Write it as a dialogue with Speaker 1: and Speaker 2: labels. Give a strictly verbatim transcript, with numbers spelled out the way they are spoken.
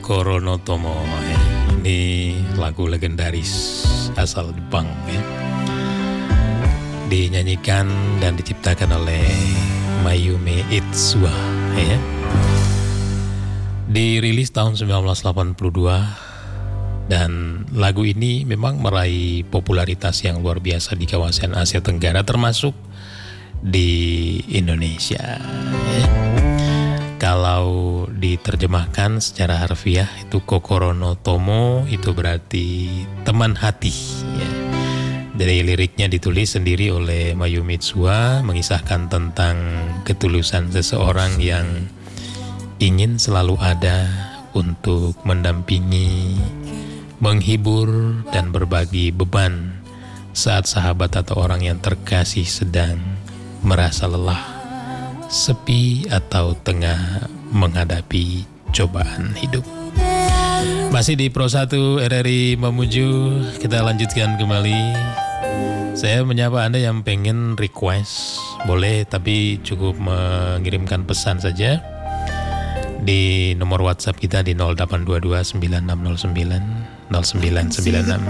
Speaker 1: Kokoro no Tomo ya. Ini lagu legendaris asal Jepang ya. Dinyanyikan dan diciptakan oleh Mayumi Itsuwa ya. Dirilis tahun sembilan belas delapan puluh dua dan lagu ini memang meraih popularitas yang luar biasa di kawasan Asia Tenggara termasuk di Indonesia ya. Kalau diterjemahkan secara harfiah itu Kokoro no Tomo itu berarti teman hati ya. Dari liriknya ditulis sendiri oleh Mayumi Itsuwa mengisahkan tentang ketulusan seseorang yang ingin selalu ada untuk mendampingi, menghibur dan berbagi beban saat sahabat atau orang yang terkasih sedang merasa lelah, sepi atau tengah menghadapi cobaan hidup. Masih di Pro satu R R I Mamuju, kita lanjutkan kembali. Saya menyapa Anda yang pengen request, boleh tapi cukup mengirimkan pesan saja di nomor WhatsApp kita di nol delapan dua dua sembilan enam nol sembilan nol sembilan sembilan enam.